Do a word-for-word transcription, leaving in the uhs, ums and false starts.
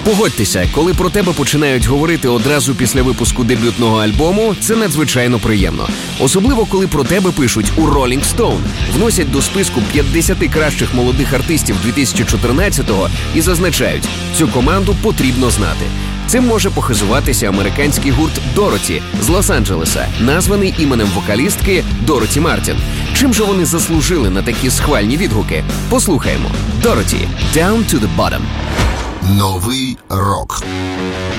Погодьтеся, коли про тебе починають говорити одразу після випуску дебютного альбому, це надзвичайно приємно. Особливо, коли про тебе пишуть у Rolling Stone, вносять до списку п'ятдесят кращих молодих артистів дві тисячі чотирнадцятого і зазначають, цю команду потрібно знати. Цим може похизуватися американський гурт Дороті з Лос-Анджелеса, названий іменем вокалістки Дороті Мартін. Чим же вони заслужили на такі схвальні відгуки? Послухаємо. Дороті, Down to the Bottom. Новий рок.